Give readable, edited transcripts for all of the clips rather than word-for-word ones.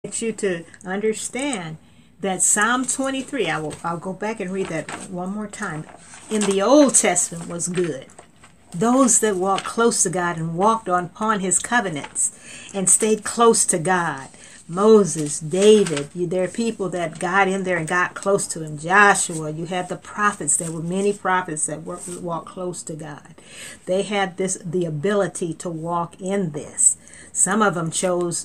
want you to understand that Psalm 23, I'll go back and read that one more time. In the Old Testament was good. Those that walked close to God and walked upon his covenants and stayed close to God. Moses, David, there are people that got in there and got close to him. Joshua, you had the prophets. There were many prophets that walked close to God. They had the ability to walk in this. Some of them chose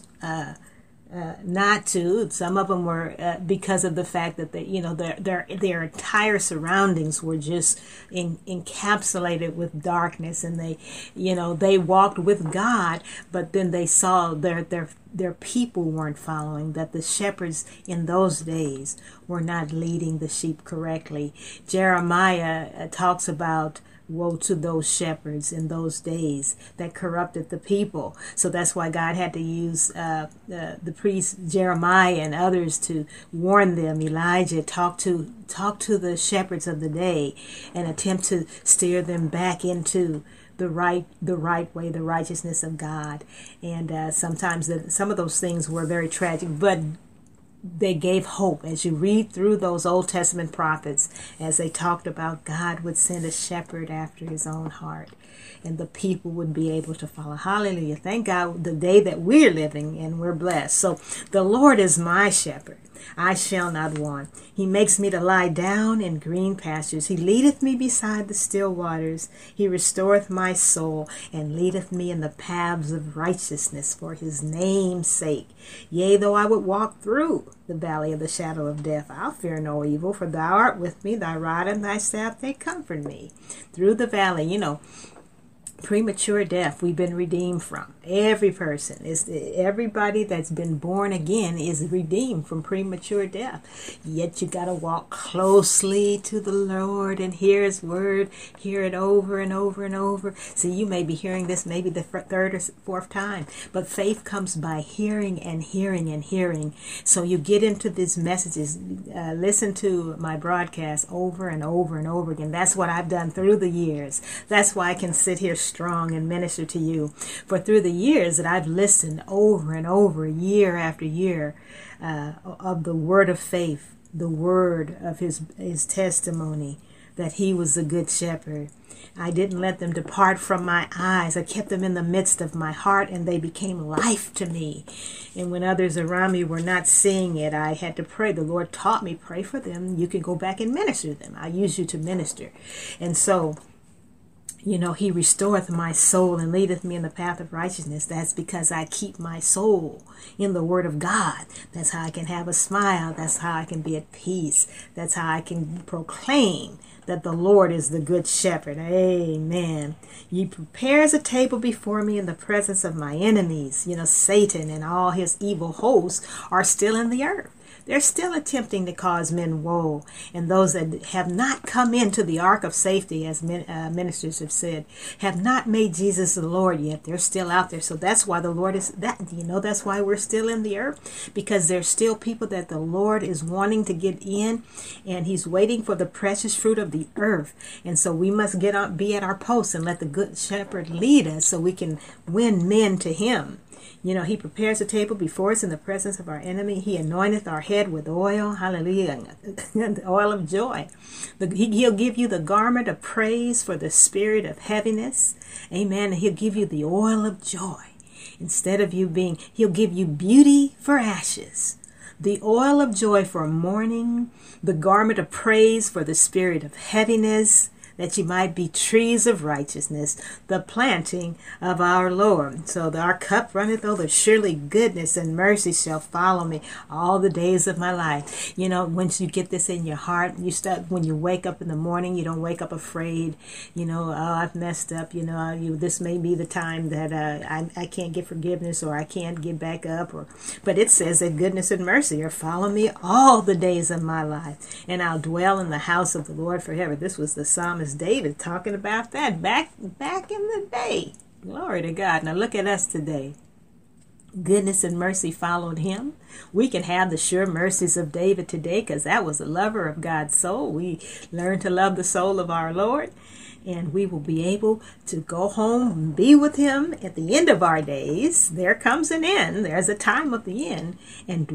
not to. Some of them were because of the fact that their entire surroundings were just encapsulated with darkness, and they walked with God, but then they saw their people weren't following, that the shepherds in those days were not leading the sheep correctly. Jeremiah talks about woe to those shepherds in those days that corrupted the people. So that's why God had to use the priest Jeremiah and others to warn them. Elijah talked to the shepherds of the day and attempt to steer them back into the right way, the righteousness of God. And sometimes some of those things were very tragic, but they gave hope. As you read through those Old Testament prophets, as they talked about God would send a shepherd after his own heart, and the people would be able to follow. Hallelujah. Thank God the day that we're living and we're blessed. So the Lord is my shepherd. I shall not want. He makes me to lie down in green pastures. He leadeth me beside the still waters. He restoreth my soul, and leadeth me in the paths of righteousness for his name's sake. Yea, though I would walk through the valley of the shadow of death, I'll fear no evil, for thou art with me. Thy rod and thy staff, they comfort me. Through the valley, premature death we've been redeemed from. Every person everybody that's been born again is redeemed from premature death. Yet you got to walk closely to the Lord and hear his word, hear it over and over and over. See, you may be hearing this maybe the third or fourth time, but faith comes by hearing and hearing and hearing. So you get into these messages, listen to my broadcast over and over and over again. That's what I've done through the years. That's why I can sit here strong and minister to you. For through the years that I've listened over and over, year after year, of the word of faith, the word of his testimony, that he was the good shepherd. I didn't let them depart from my eyes. I kept them in the midst of my heart, and they became life to me. And when others around me were not seeing it, I had to pray. The Lord taught me, pray for them. You can go back and minister to them. I use you to minister. And so, he restoreth my soul and leadeth me in the path of righteousness. That's because I keep my soul in the word of God. That's how I can have a smile. That's how I can be at peace. That's how I can proclaim that the Lord is the good shepherd. Amen. He prepares a table before me in the presence of my enemies. Satan and all his evil hosts are still in the earth. They're still attempting to cause men woe. And those that have not come into the ark of safety, as ministers have said, have not made Jesus the Lord yet. They're still out there. So that's why the Lord is that. That's why we're still in the earth, because there's still people that the Lord is wanting to get in, and he's waiting for the precious fruit of the earth. And so we must be at our posts and let the good shepherd lead us so we can win men to him. He prepares a table before us in the presence of our enemy. He anointeth our head with oil. Hallelujah. The oil of joy. He'll give you the garment of praise for the spirit of heaviness. Amen. And he'll give you the oil of joy. Instead of he'll give you beauty for ashes. The oil of joy for mourning. The garment of praise for the spirit of heaviness, that you might be trees of righteousness, the planting of our Lord. So our cup runneth over. Surely goodness and mercy shall follow me all the days of my life. Once you get this in your heart, when you wake up in the morning, you don't wake up afraid, I've messed up, this may be the time that I can't get forgiveness, or I can't get back up, but it says that goodness and mercy are following me all the days of my life, and I'll dwell in the house of the Lord forever. This was the psalmist David talking about that back in the day. Glory to God. Now look at us today. Goodness and mercy followed him. We can have the sure mercies of David today, because that was a lover of God's soul. We learned to love the soul of our Lord. and we will be able to go home and be with him at the end of our days. There comes an end. There's a time of the end, and